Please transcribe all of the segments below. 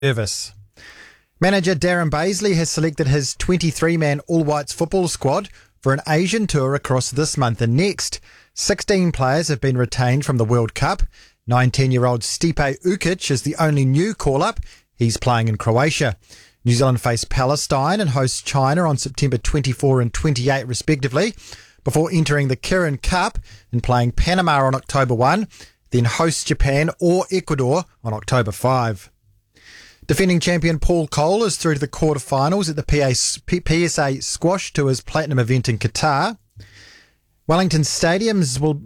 Service. Manager Darren Baisley has selected his 23-man All Whites football squad for an Asian tour across this month and next. 16 players have been retained from the World Cup. 19-year-old Stipe Ukic is the only new call-up. He's playing in Croatia. New Zealand face Palestine and host China on September 24 and 28 respectively, before entering the Kirin Cup and playing Panama on October 1, then host Japan or Ecuador on October 5. Defending champion Paul Cole is through to the quarterfinals at the PSA Squash Tour's Platinum event in Qatar. Wellington Stadium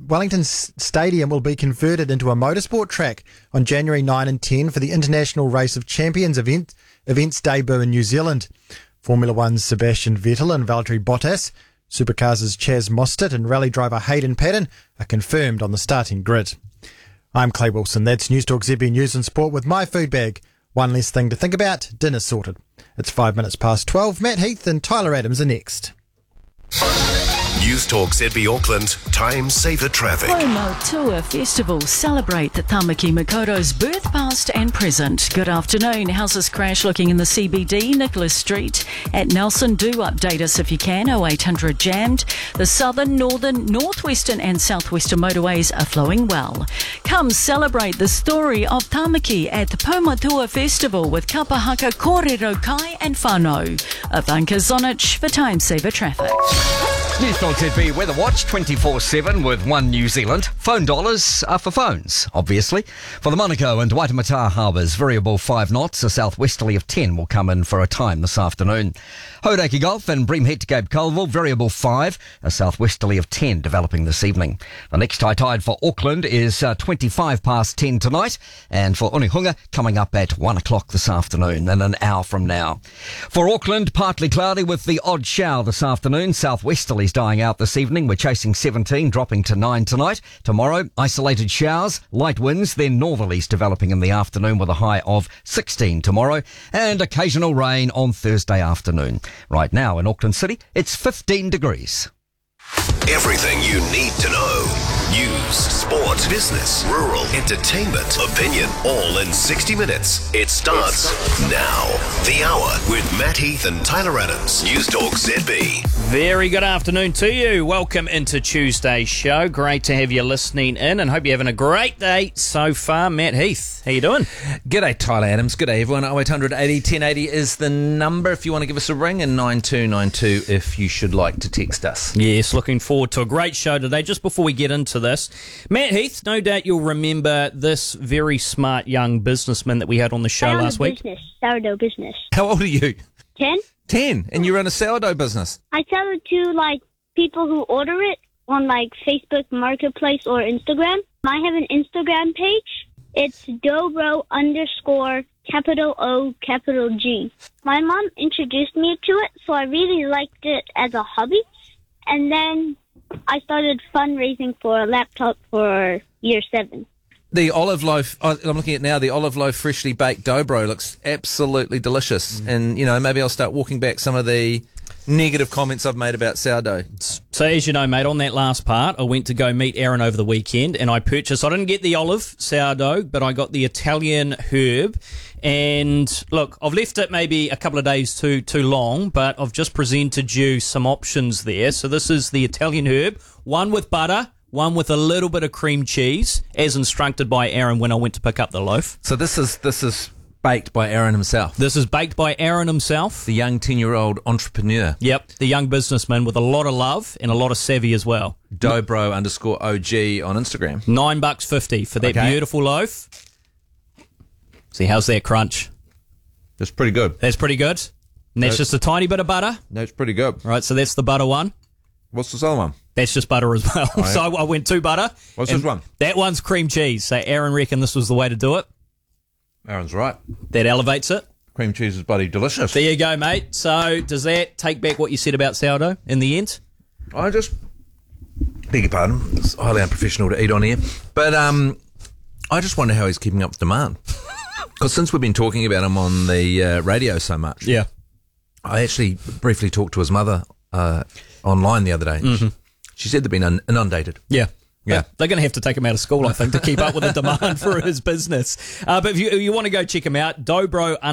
will be converted into a motorsport track on January 9 and 10 for the International Race of Champions event's debut in New Zealand. Formula One's Sebastian Vettel and Valtteri Bottas, Supercars' Chaz Mostert and rally driver Hayden Paddon are confirmed on the starting grid. I'm Clay Wilson. That's News Talk ZB News and Sport with my food bag. One less thing to think about, dinner sorted. It's 5 minutes past 12. Matt Heath and Tyler Adams are next. News Talk ZB Auckland, Time Saver Traffic. Paumatua Festival celebrate the Tamaki Makoto's birth, past and present. Good afternoon. Houses crash looking in the CBD, Nicholas Street. At Nelson, do update us if you can. 0800 jammed. The southern, northern, northwestern and southwestern motorways are flowing well. Come celebrate the story of Tamaki at the Paumatua Festival with Kapahaka, Kōrero Kai and Whānau. Ivanka Zonic for Time Saver Traffic. News Talk ZB Weather Watch 24/7 with One New Zealand. Phone dollars are for phones, obviously. For the Monaco and Waitemata harbours, variable 5 knots, a southwesterly of 10 will come in for a time this afternoon. Hauraki Gulf and Breamhead to Cape Colville, variable 5, a southwesterly of 10 developing this evening. The next high tide for Auckland is 25 past 10 tonight, and for Onehunga coming up at 1 o'clock this afternoon in an hour from now. For Auckland, partly cloudy with the odd shower this afternoon, southwesterlies dying out this evening. We're chasing 17, dropping to 9 tonight. Tomorrow, isolated showers, light winds, then northerlies developing in the afternoon with a high of 16 tomorrow, and occasional rain on Thursday afternoon. Right now in Auckland City, it's 15 degrees. Everything you need to know. News, sport, business, rural, entertainment, opinion, all in 60 minutes. It starts now. The Hour with Matt Heath and Tyler Adams. News Talk ZB. Very good afternoon to you. Welcome into Tuesday's show. Great to have you listening in and hope you're having a great day so far. Matt Heath, how you doing? G'day, Tyler Adams. G'day, everyone. 0800 80 1080 is the number if you want to give us a ring, and 9292 if you should like to text us. Yes, looking forward to a great show today. Just before we get into this, Matt Heath, no doubt you'll remember this very smart young businessman that we had on the show last week. Sourdough business. How old are you? 10. 10, and you run a sourdough business. I sell it to people who order it on Facebook Marketplace or Instagram. I have an Instagram page. It's Dobro _ capital O capital G. My mom introduced me to it, so I really liked it as a hobby. And then I started fundraising for a laptop for year 7. The olive loaf, I'm looking at now, the olive loaf freshly baked Dobro looks absolutely delicious. And, maybe I'll start walking back some of the negative comments I've made about sourdough. So as you know, mate, on that last part, I went to go meet Aaron over the weekend and I didn't get the olive sourdough, but I got the Italian herb. And look, I've left it maybe a couple of days too long, but I've just presented you some options there. So this is the Italian herb, one with butter, one with a little bit of cream cheese, as instructed by Aaron when I went to pick up the loaf. So this is baked by Aaron himself. This is baked by Aaron himself. The young 10-year-old entrepreneur. Yep, the young businessman with a lot of love and a lot of savvy as well. Dobro _OG on Instagram. $9.50 for that beautiful loaf. See, how's that crunch? That's pretty good. That's pretty good. And that's just a tiny bit of butter. That's pretty good. Right, so that's the butter one. What's this other one? That's just butter as well. Oh, yeah. So I went 2 butter. What's this one? That one's cream cheese. So Aaron reckoned this was the way to do it. Aaron's right. That elevates it. Cream cheese is bloody delicious. There you go, mate. So does that take back what you said about sourdough in the end? I just... Beg your pardon. It's highly unprofessional to eat on here. But I just wonder how he's keeping up with demand. Because since we've been talking about him on the radio so much, yeah, I actually briefly talked to his mother online the other day. Mm-hmm. She said they've been inundated. Yeah. Yeah. They're going to have to take him out of school, I think, to keep up with the demand for his business. But if you want to go check him out, Dobro